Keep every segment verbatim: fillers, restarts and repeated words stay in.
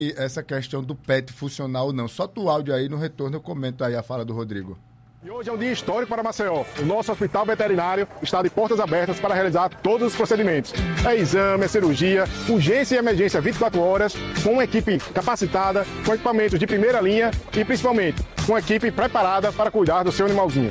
E essa questão do P E T funcionar ou não. Solta o áudio aí, no retorno eu comento aí a fala do Rodrigo. E hoje é um dia histórico para Maceió. O nosso hospital veterinário está de portas abertas para realizar todos os procedimentos. É exame, é cirurgia, urgência e emergência vinte e quatro horas, com uma equipe capacitada, com equipamentos de primeira linha e, principalmente, com uma equipe preparada para cuidar do seu animalzinho.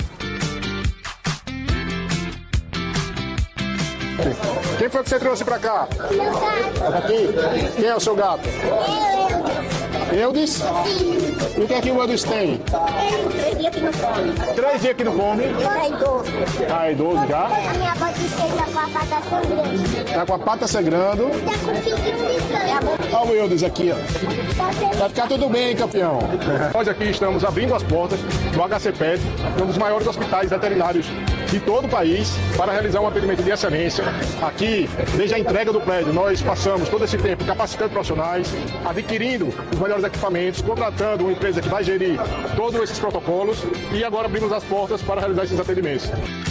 Quem foi que você trouxe para cá? Meu gato. Aqui? Quem é o seu gato? Eu, Eudes? Sim. E o que é que o Eudes tem? Ele três dias que não come. Três dias que não come. É idoso. Ah, é idoso já? A minha avó disse que ele tá com a pata sangrando. Tá com a pata sangrando. Tá com um piquinho de sangue. Olha o Eudes aqui, ó. Só se Vai ficar tudo bem, campeão. Hoje aqui estamos abrindo as portas do H C P E T, um dos maiores hospitais veterinários de todo o país, para realizar um atendimento de excelência. Aqui, desde a entrega do prédio, nós passamos todo esse tempo capacitando profissionais, adquirindo os melhores equipamentos, contratando uma empresa que vai gerir todos esses protocolos e agora abrimos as portas para realizar esses atendimentos.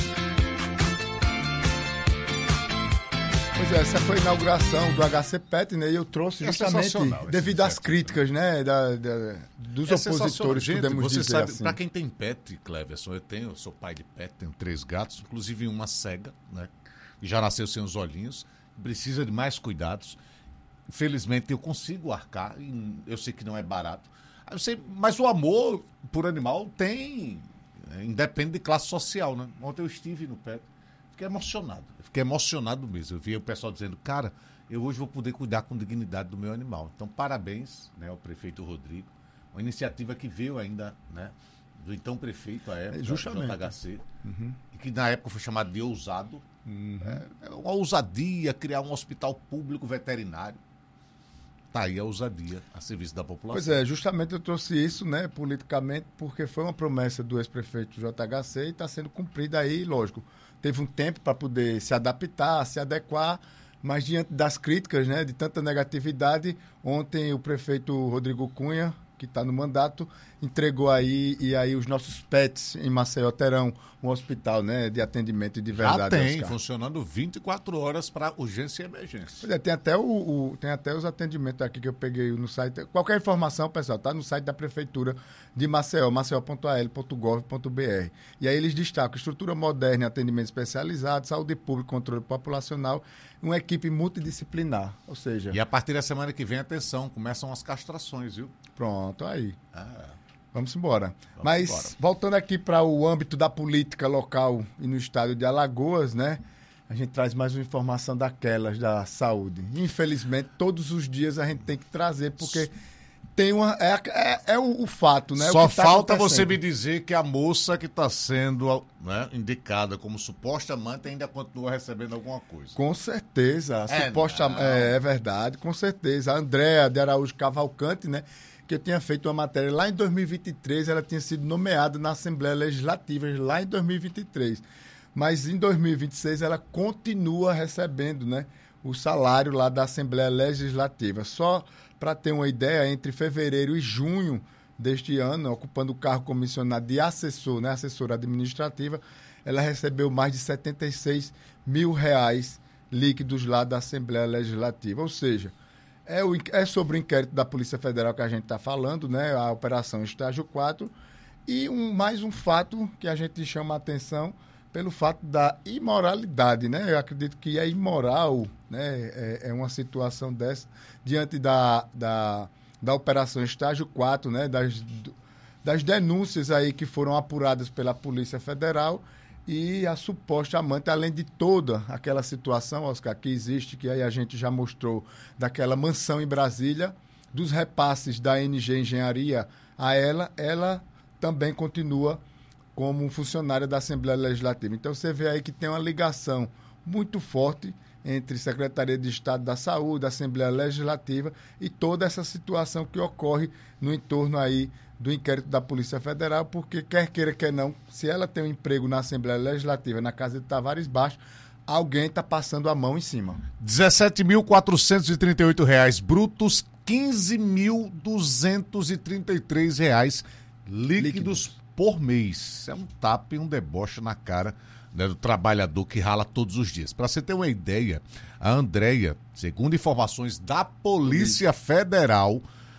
Pois é, essa foi a inauguração do H C P E T, né? E eu trouxe É justamente devido às críticas, né? Da, da, dos é opositores, gente, podemos você dizer sabe, assim. Para quem tem pet, Cleverson, eu tenho, eu sou pai de pet, tenho três gatos, inclusive uma cega, né? E já nasceu sem os olhinhos, precisa de mais cuidados. Infelizmente eu consigo arcar, e eu sei que não é barato. Eu sei, mas o amor por animal tem, independe de classe social, né? Ontem eu estive no pet. Fiquei emocionado, fiquei emocionado mesmo. Eu vi o pessoal dizendo, cara, eu hoje vou poder cuidar com dignidade do meu animal. Então, parabéns, né, ao prefeito Rodrigo. Uma iniciativa que veio ainda, né, do então prefeito, a época, justamente. J H C, Uhum. e que na época foi chamado de ousado. Uhum. É, é uma ousadia criar um hospital público veterinário. Tá aí a ousadia a serviço da população. Pois é, justamente eu trouxe isso, né, politicamente, porque foi uma promessa do ex-prefeito J H C e está sendo cumprida aí, lógico. Teve um tempo para poder se adaptar, se adequar, mas diante das críticas, né, de tanta negatividade, ontem o prefeito Rodrigo Cunha, que está no mandato, entregou aí, e aí os nossos pets em Maceió terão um hospital, né, de atendimento de verdade. Já tem, Oscar. funcionando vinte e quatro horas para urgência e emergência. Pois é, tem até, o, o- tem até os atendimentos aqui que eu peguei no site. Qualquer informação, pessoal, está no site da Prefeitura de Maceió, maceió ponto a l ponto gov ponto b r. E aí eles destacam estrutura moderna, atendimento especializado, saúde pública, controle populacional, uma equipe multidisciplinar. Ou seja, E a partir da semana que vem, atenção, começam as castrações, viu? pronto, aí. Ah, Vamos embora. Vamos Mas, embora. voltando aqui para o âmbito da política local e no estado de Alagoas, né? A gente traz mais uma informação daquelas da saúde. Infelizmente, todos os dias a gente tem que trazer, porque tem uma. É, é, é o, o fato, né? Só o que tá falta você acontecendo. me dizer que a moça que está sendo, né, indicada como suposta amante ainda continua recebendo alguma coisa. Com certeza. É, Suposta, não. é, é verdade, com certeza. A Andréa de Araújo Cavalcante, né? Que eu tinha feito uma matéria lá em dois mil e vinte e três, ela tinha sido nomeada na Assembleia Legislativa lá em dois mil e vinte e três. Mas em dois mil e vinte e seis ela continua recebendo, né, o salário lá da Assembleia Legislativa. Só para ter uma ideia, entre fevereiro e junho deste ano, ocupando o cargo comissionado de assessor, né, assessora administrativa, ela recebeu mais de setenta e seis mil reais líquidos lá da Assembleia Legislativa. Ou seja, É, o, é sobre o inquérito da Polícia Federal que a gente está falando, né? A Operação Estágio quatro. E um, mais um fato que a gente chama a atenção pelo fato da imoralidade, né? Eu acredito que é imoral, né? É, é uma situação dessa, diante da, da, da Operação Estágio quatro, né? Das, das denúncias aí que foram apuradas pela Polícia Federal e a suposta amante, além de toda aquela situação, Oscar, que existe, que aí a gente já mostrou, daquela mansão em Brasília, dos repasses da N G Engenharia a ela, ela também continua como funcionária da Assembleia Legislativa. Então, você vê aí que tem uma ligação muito forte entre Secretaria de Estado da Saúde, Assembleia Legislativa e toda essa situação que ocorre no entorno aí do inquérito da Polícia Federal, porque quer queira, quer não, se ela tem um emprego na Assembleia Legislativa, na Casa de Tavares Baixo, alguém está passando a mão em cima. dezessete mil quatrocentos e trinta e oito reais brutos, quinze mil duzentos e trinta e três reais líquidos, líquidos por mês. É um tapa e um deboche na cara, né, do trabalhador que rala todos os dias. Para você ter uma ideia, a Andréia, segundo informações da Polícia Federal,